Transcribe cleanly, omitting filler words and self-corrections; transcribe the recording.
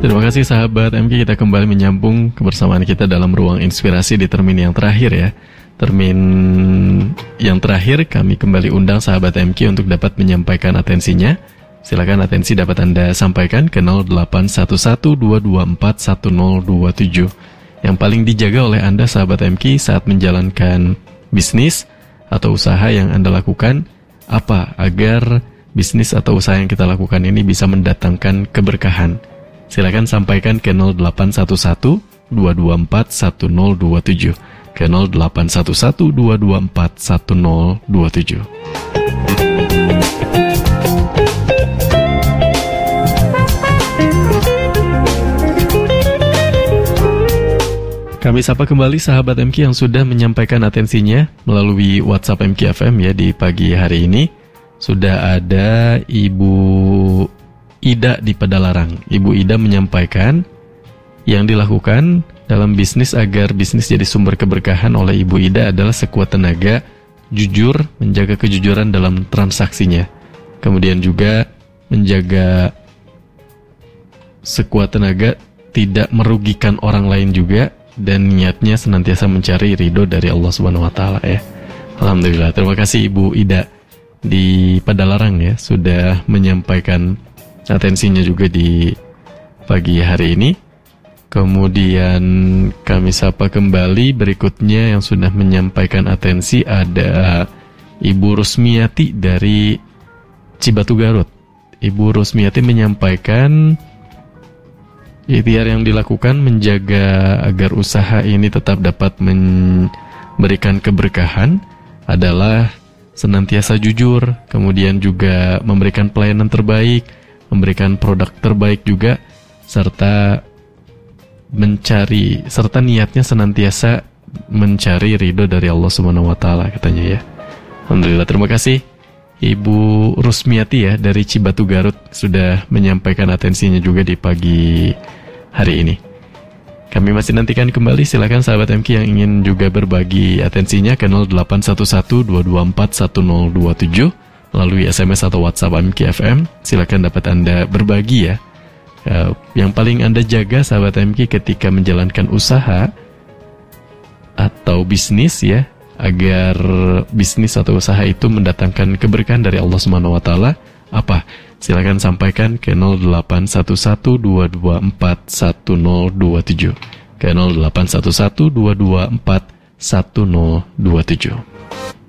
Terima kasih sahabat MK, kita kembali menyambung kebersamaan kita dalam ruang inspirasi di termin yang terakhir ya. Termin yang terakhir kami kembali undang sahabat MK untuk dapat menyampaikan atensinya. Silakan atensi dapat Anda sampaikan ke 0811-224-1027. Yang paling dijaga oleh Anda sahabat MK saat menjalankan bisnis atau usaha yang Anda lakukan, apa agar bisnis atau usaha yang kita lakukan ini bisa mendatangkan keberkahan. Silakan sampaikan ke 0811-224-1027, ke 0811-224-1027. Kami sapa kembali sahabat MK yang sudah menyampaikan atensinya melalui WhatsApp MK FM ya di pagi hari ini. Sudah ada Ibu Ida di Padalarang. Ibu Ida menyampaikan yang dilakukan dalam bisnis agar bisnis jadi sumber keberkahan oleh Ibu Ida adalah sekuat tenaga, jujur, menjaga kejujuran dalam transaksinya. Kemudian juga menjaga sekuat tenaga tidak merugikan orang lain juga, dan niatnya senantiasa mencari ridho dari Allah Subhanahu wa taala ya. Alhamdulillah. Terima kasih Ibu Ida di Padalarang ya sudah menyampaikan atensinya juga di pagi hari ini. Kemudian kami sapa kembali berikutnya yang sudah menyampaikan atensi ada Ibu Rusmiati dari Cibatu Garut. Ibu Rusmiati menyampaikan ikhtiar yang dilakukan menjaga agar usaha ini tetap dapat memberikan keberkahan adalah senantiasa jujur, kemudian juga memberikan pelayanan terbaik, memberikan produk terbaik juga, serta niatnya senantiasa mencari ridho dari Allah Subhanahu wa taala katanya ya. Alhamdulillah, terima kasih Ibu Rusmiati ya dari Cibatu Garut sudah menyampaikan atensinya juga di pagi hari ini. Kami masih nantikan kembali, silakan sahabat MK yang ingin juga berbagi atensinya ke 0811-224-1027 melalui SMS atau WhatsApp MK FM. Silakan dapat Anda berbagi ya. Yang paling Anda jaga sahabat MK ketika menjalankan usaha atau bisnis ya, agar bisnis atau usaha itu mendatangkan keberkahan dari Allah Subhanahu wa taala, apa? Silakan sampaikan ke 0811-224-1027, ke 0811-224-1027.